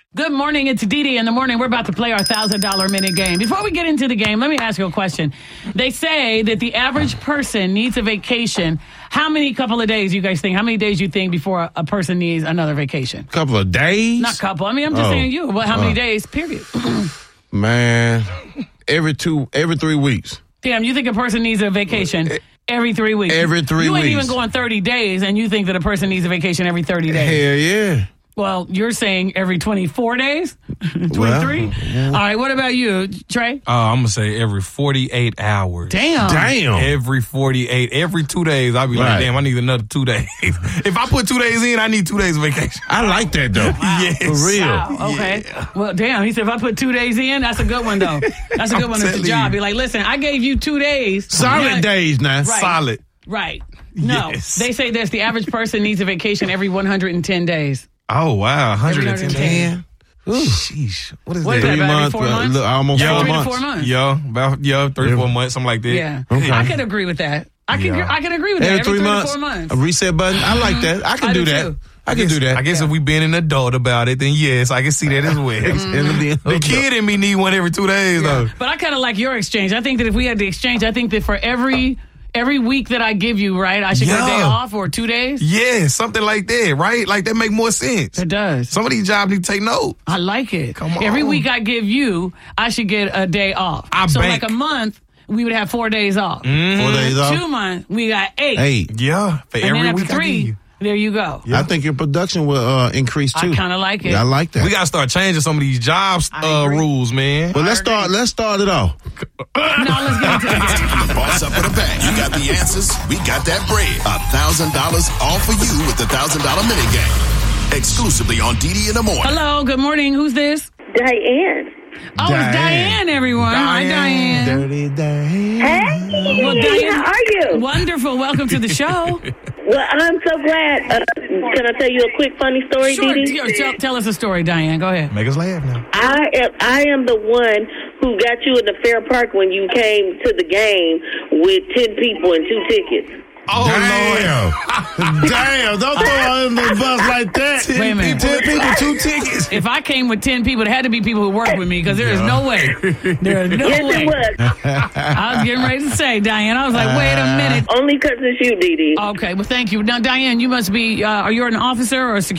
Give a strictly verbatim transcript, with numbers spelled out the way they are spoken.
Good morning. It's Dee Dee in the morning. We're about to play our one thousand dollars minute game. Before we get into the game, let me ask you a question. They say that the average person needs a vacation. How many couple of days you guys think? How many days you think before a, a person needs another vacation? Couple of days? Not couple. I mean, I'm just oh. saying you. Well, how many uh. days, period? Man, every two, every three weeks. Damn, you think a person needs a vacation every three weeks? Every three you weeks. You ain't even going thirty days, and you think that a person needs a vacation every thirty days. Hell yeah. Well, you're saying every twenty-four days? twenty-three? Well, yeah. All right, what about you, Trey? Uh, I'm going to say every forty-eight hours. Damn. Damn. Every forty-eight. Every two days, I'll be right. like, damn, I need another two days. If I put two days in, I need two days of vacation. I like that, though. Wow. Yes. For real. Wow, okay. Yeah. Well, damn, he said if I put two days in, that's a good one, though. That's a good one at the job. Be like, listen, I gave you two days. Solid like, days now. Right. Solid. Right. No, yes. They say this, the average person needs a vacation every one hundred ten days. Oh, wow. one hundred ten days. Ooh. Sheesh. What is What is that? that, Three about every months, four uh, months? look, almost Yeah, four three months. to four months. Yeah, about, yeah, three, Yeah. four months, something like that. Yeah. Okay. I can agree with that. I can Yeah. I can agree with that. Every Every three, three months, to four months. a reset button. I like that. I can I do, do that. too. I can guess, do that. I guess Yeah. if we being an adult about it, then yes, I can see that as well. The kid in me need one every two days, though. But I kind of like your exchange. I think that if we had the exchange, I think that for every every week that I give you, right, I should get a day Yeah. off or two days. Yeah, something like that, right? Like that make more sense. It does. Some of these jobs need to take note. I like it. Come on. Every week I give you, I should get a day off. I so bank. like a month, we would have four days off. Four days off. Two months, we got eight. Eight. Yeah, for And every then after week I give three, you. there you go. I think your production will uh, increase too. I kind of like it. Yeah, I like that. We gotta start changing some of these jobs I uh, agree. rules, man. but let's I agree. start. Let's start it off. Now let's get into the game. The boss up with a bang. You got the answers. We got that bread. A thousand dollars all for you with the thousand dollar minute game. Exclusively on D D in the morning. Hello, good morning. Who's this? Diane. Oh, it's Diane. Diane, everyone. Hi, Diane. Dirty Diane. Hey, Well, Diane- how are you? Wonderful. Welcome to the show. Well, I'm so glad. Uh, can I tell you a quick funny story, Sure. Dee Dee? Tell, tell, tell us a story, Diane. Go ahead. Make us laugh now. I am, I am the one who got you in the Fair Park when you came to the game with ten people and two tickets. Oh, Damn. Damn. Don't throw her in the bus like that. Wait a minute. Ten people, two tickets. If I came with ten people, it had to be people who worked with me because there is no way. There is no Yes, way. it was. I was getting ready to say, Diane. I was like, wait a minute. Only because it's you, Dee Dee. Okay, well, thank you. Now, Diane, you must be, uh, are you an officer or a security?